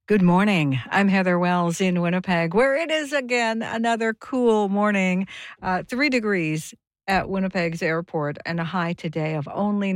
Good morning. I'm Heather Wells in Winnipeg, where it is again another cool morning. 3 degrees at Winnipeg's airport and a high today of only